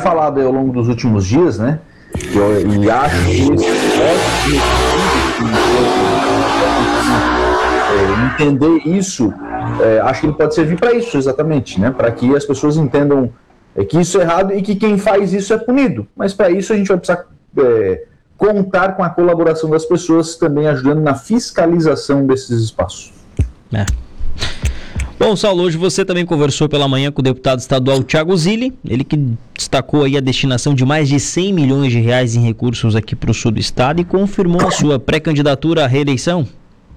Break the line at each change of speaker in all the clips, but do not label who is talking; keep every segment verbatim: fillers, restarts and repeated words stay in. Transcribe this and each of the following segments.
falado ao longo dos últimos dias, né? E, e acho que esse é, entender isso, é, acho que ele pode servir para isso, exatamente, né? Para que as pessoas entendam é, que isso é errado e que quem faz isso é punido. Mas para isso a gente vai precisar é, contar com a colaboração das pessoas também ajudando na fiscalização desses espaços.
É. Bom, Saulo, hoje você também conversou pela manhã com o deputado estadual Thiago Zilli, ele que destacou aí a destinação de mais de cem milhões de reais em recursos aqui para o sul do estado e confirmou a sua pré-candidatura à reeleição.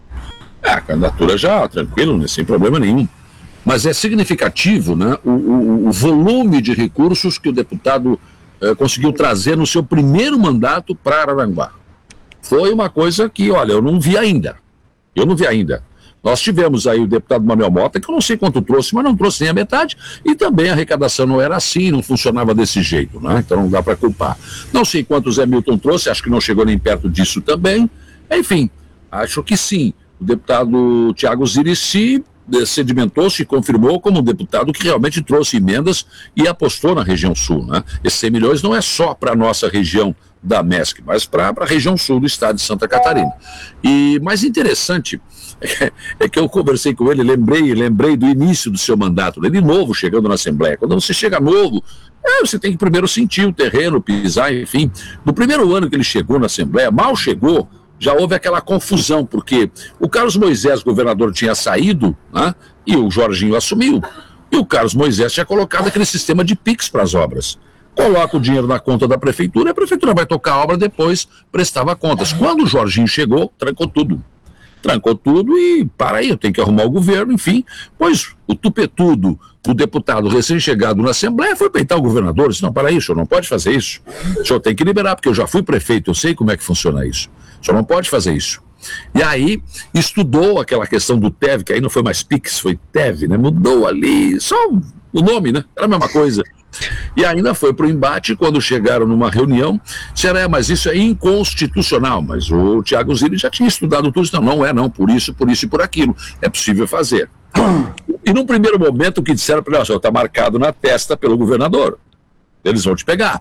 É, a candidatura já, tranquilo, né, sem problema nenhum. Mas é significativo, né, o, o, o volume de recursos que o deputado eh, conseguiu trazer no seu primeiro mandato para Araranguá. Foi uma coisa que, olha, eu não vi ainda. Eu não vi ainda. Nós tivemos aí o deputado Manuel Mota, que eu não sei quanto trouxe, mas não trouxe nem a metade, e também a arrecadação não era assim, não funcionava desse jeito, né? Então não dá para culpar. Não sei quanto o Zé Milton trouxe, acho que não chegou nem perto disso também. Enfim, acho que sim. O deputado Thiago Zilli se sedimentou-se e confirmou como um deputado que realmente trouxe emendas e apostou na região sul, né? Esses cem milhões não é só para a nossa região da M E S C, mas para a região sul do estado de Santa Catarina. E mais interessante é, é que eu conversei com ele, lembrei, lembrei do início do seu mandato, ele novo chegando na Assembleia. Quando você chega novo, é, você tem que primeiro sentir o terreno, pisar, enfim. No primeiro ano que ele chegou na Assembleia, mal chegou, já houve aquela confusão, porque o Carlos Moisés, governador, tinha saído, né, e o Jorginho assumiu. E o Carlos Moisés tinha colocado aquele sistema de Pix para as obras. Coloca o dinheiro na conta da prefeitura, e a prefeitura vai tocar a obra, depois prestava contas. Quando o Jorginho chegou, trancou tudo. Trancou tudo e, para aí, eu tenho que arrumar o governo, enfim. Pois o tupetudo, o deputado recém-chegado na Assembleia, foi peitar o governador. Disse, não, para aí, o senhor não pode fazer isso. O senhor tem que liberar, porque eu já fui prefeito, eu sei como é que funciona isso. O senhor não pode fazer isso. E aí, estudou aquela questão do T E V, que aí não foi mais Pix, foi T E V, né? Mudou ali, só o nome, né? Era a mesma coisa. E ainda foi para o embate, quando chegaram numa reunião, disseram, é, mas isso é inconstitucional. Mas o Thiago Zilli já tinha estudado tudo isso. Não, não é não, por isso, por isso e por aquilo. É possível fazer. E num primeiro momento o que disseram para ele, ó, está marcado na testa pelo governador. Eles vão te pegar.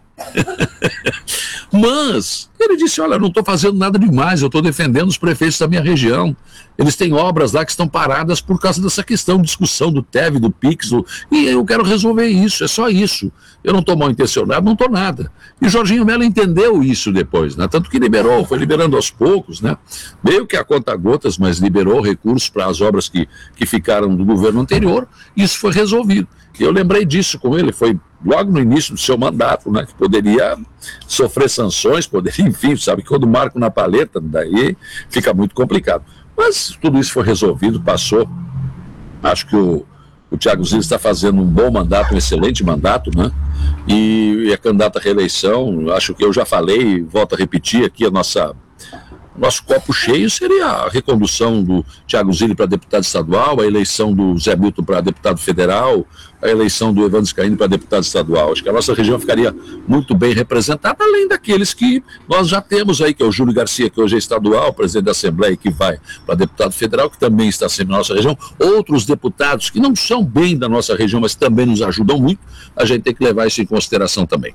Mas ele disse, olha, eu não estou fazendo nada demais, eu estou defendendo os prefeitos da minha região. Eles têm obras lá que estão paradas por causa dessa questão, discussão do T E V, do Pix, do... e eu quero resolver isso, é só isso. Eu não estou mal intencionado, não estou nada. E o Jorginho Mello entendeu isso depois, né? Tanto que liberou, foi liberando aos poucos, né? Meio que a conta gotas, mas liberou recursos para as obras que, que ficaram do governo anterior, e isso foi resolvido. E eu lembrei disso com ele, foi logo no início do seu mandato, né, que poderia sofrer sanções, poderia, enfim, sabe que quando marco na paleta, daí fica muito complicado. Mas tudo isso foi resolvido, passou. Acho que o, o Thiago Zilli está fazendo um bom mandato, um excelente mandato, né, e, e é candidato à reeleição. Acho que eu já falei, volto a repetir aqui, a nossa... Nosso copo cheio seria a recondução do Thiago Zilli para deputado estadual, a eleição do Zé Milton para deputado federal, a eleição do Evandro Scaini para deputado estadual. Acho que a nossa região ficaria muito bem representada, além daqueles que nós já temos aí, que é o Júlio Garcia, que hoje é estadual, presidente da Assembleia, que vai para deputado federal, que também está sempre na nossa região. Outros deputados que não são bem da nossa região, mas também nos ajudam muito, a gente tem que levar isso em consideração também.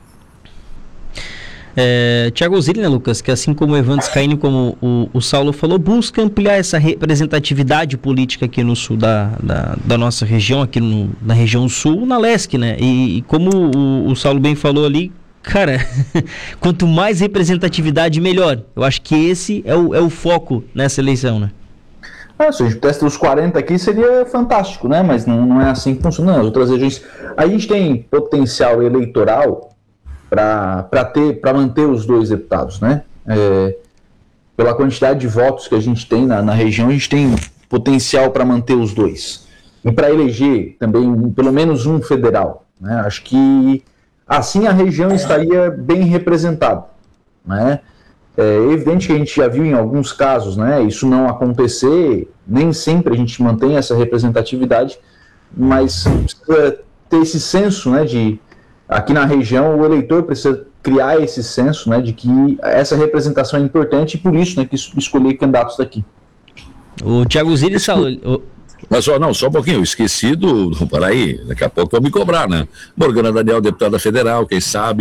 É, Thiago Zilli, né, Lucas, que assim como o Evandro Scaini, como o, o Saulo falou, busca ampliar essa representatividade política aqui no sul da, da, da nossa região, aqui no, na região sul, na Lesc, né, e, e como o, o Saulo bem falou ali, cara, quanto mais representatividade, melhor. Eu acho que esse é o, é o foco nessa eleição, né.
Ah, se a gente testa os quarenta aqui seria fantástico, né, mas não, não é assim que funciona. As outras regiões, a gente tem potencial eleitoral para ter, para manter os dois deputados, né? É, pela quantidade de votos que a gente tem na, na região, a gente tem potencial para manter os dois. E para eleger também pelo menos um federal, né? Acho que assim a região estaria bem representada, né? É evidente que a gente já viu em alguns casos, né, isso não acontecer, nem sempre a gente mantém essa representatividade, mas precisa ter esse senso, né, de aqui na região, o eleitor precisa criar esse senso, né, de que essa representação é importante e por isso, né, que escolher candidatos daqui.
O Thiago Zilli... O...
Mas só, não, só um pouquinho, eu esqueci do... Peraí, daqui a pouco vão me cobrar, né? Morgana Daniel, deputada federal, quem sabe,